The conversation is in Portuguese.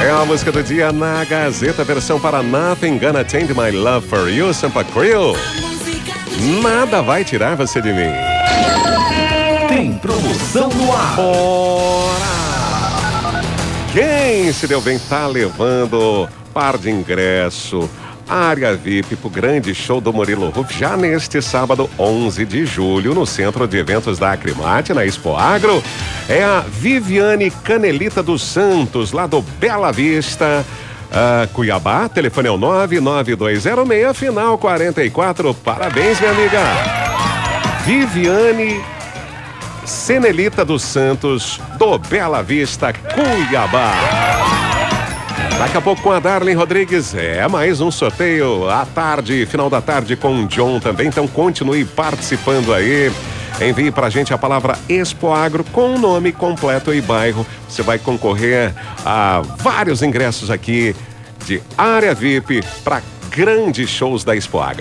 É a música do dia na Gazeta, versão para Nothing Gonna Change My Love For You, Sampa Crew. Nada vai tirar você de mim. Tem promoção no ar. Bora! Quem se deu bem tá levando par de ingresso, área VIP pro grande show do Murilo Huff, já neste sábado, 11 de julho, no Centro de Eventos da Acrimate, na Expo Agro. É a Viviane Canelita dos Santos, lá do Bela Vista, Cuiabá. Telefone é o 99206, final 44. Parabéns, minha amiga. Viviane Canelita dos Santos, do Bela Vista, Cuiabá. Daqui a pouco com a Darlene Rodrigues, mais um sorteio à tarde, final da tarde com o John também, então continue participando aí. Envie pra gente a palavra Expo Agro com o nome completo e bairro. Você vai concorrer a vários ingressos aqui de área VIP para grandes shows da Expo Agro.